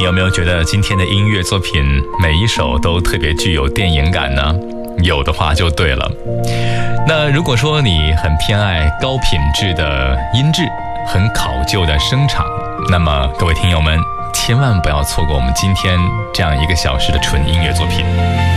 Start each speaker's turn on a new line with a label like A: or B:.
A: 你有没有觉得今天的音乐作品每一首都特别具有电影感呢？有的话就对了。那如果说你很偏爱高品质的音质，很考究的声场，那么各位听友们千万不要错过我们今天这样1个小时的纯音乐作品。